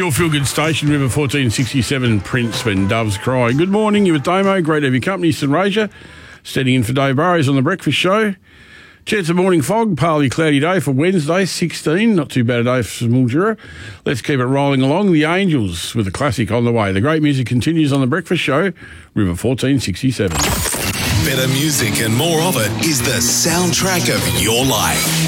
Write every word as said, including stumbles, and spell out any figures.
Your feel-good station, River fourteen sixty-seven, Prince, When Doves Cry. Good morning, you with Damo. Great to have your company, St Razor. Standing in for Dave Burrows on The Breakfast Show. Chance of morning fog, partly cloudy day for Wednesday, sixteen. Not too bad a day for Mildura. Let's keep it rolling along. The Angels with a classic on the way. The great music continues on The Breakfast Show, River fourteen sixty-seven. Better music and more of it is the soundtrack of your life.